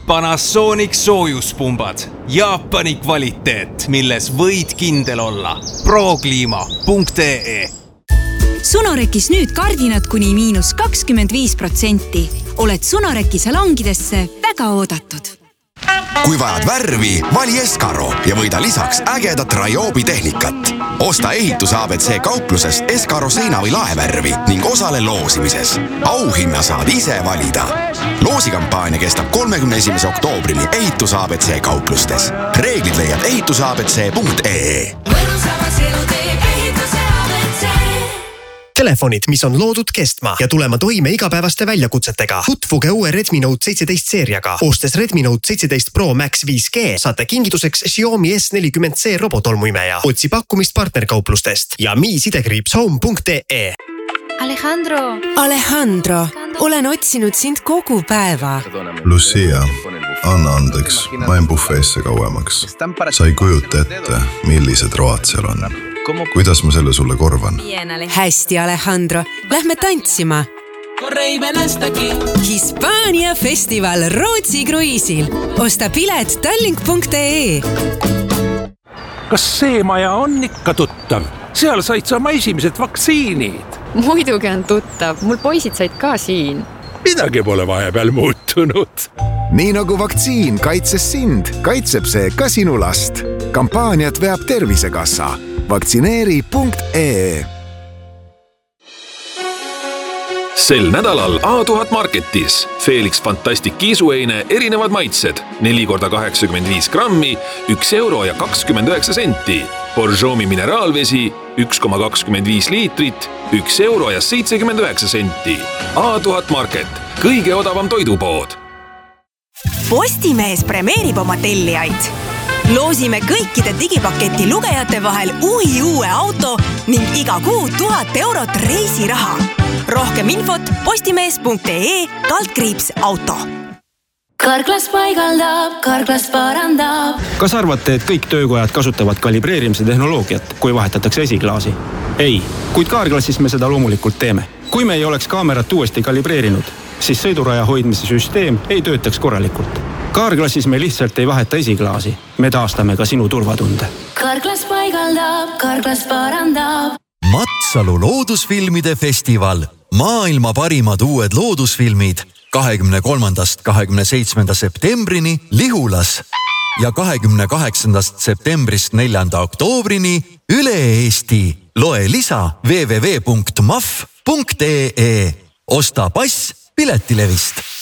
Panasonic soojuspumbad. Jaapani kvaliteet, milles võid kindel olla. Proclima.ee. Sonorekis nüüd kardinad kuni -25%. Oled Sonoreki salongidesse väga oodatud. Kui vajad värvi, vali Eskaro ja võida lisaks ägedat Ryobi tehnikat. Osta ehitus ABC kauplusest Eskaro seina- või laevärvi ning osale loosimises. Auhinna saad ise valida. Loosikampaania kestab 31. oktoobrini ehitus ABC kauplustes. Reeglid leiad ehitusabc.ee. Telefonid, mis on loodud kestma ja tulema toime igapäevaste väljakutsetega. Tutvuge uue Redmi Note 17 seeriaga. Ostes Redmi Note 17 Pro Max 5G saate kingituseks Xiaomi S40C robotolmuimeja. Otsi pakkumist partnerkauplustest ja mi-home.ee. Alejandro, olen otsinud sind kogu päeva. Lucia, anna andeks, ma jäin bufeesse kauemaks. Sa ei kujuta ette, millised road seal on. Kuidas ma selle sulle korvan? Hästi, Alejandro. Lähme tantsima. Hispaania festival Rootsi kruiisil. Osta pilet tallink.ee. Kas see maja on ikka tuttav? Seal said sa oma esimesed vaktsiinid. Muidugi on tuttav. Mul poisid said ka siin. Midagi pole vahepeal muutunud. Nii nagu vaktsiin kaitses sind, kaitseb see ka sinu last. Kampaaniat veab Tervisekassa. Vaktsineeri.ee. Sel nädalal A1000 Marketis Felix Fantastic kiisueine erinevad maitsed 4x85 grammi, 1 euro ja 29 senti. Borjomi mineraalvesi 1,25 liitrit, 1 euro ja 79 senti. A1000 Market, kõige odavam toidupood. Postimees premeerib oma tellijaid. Loosime kõikide digipaketi lugejate vahel uue auto ning iga kuu 1000 eurot reisiraha. Rohkem infot postimees.ee/auto. Carglass paigaldab, Carglass parandab. Kas arvate, et kõik töökojad kasutavad kalibreerimise tehnoloogiat, kui vahetatakse esiklaasi? Ei, kuid Carglassis me seda loomulikult teeme. Kui me ei oleks kaamerat uuesti kalibreerinud, siis sõiduraja hoidmise süsteem ei töötaks korralikult. Carglassis me lihtsalt ei vaheta esiklaasi. Me taastame ka sinu turvatunde. Carglass paigaldab, Carglass parandab. Matsalu loodusfilmide festival. Maailma parimad uued loodusfilmid 23.–27. septembrini Lihulas ja 28. septembrist 4. oktoobrini üle Eesti. Loe lisa www.maf.ee. Osta pass Piletilevist.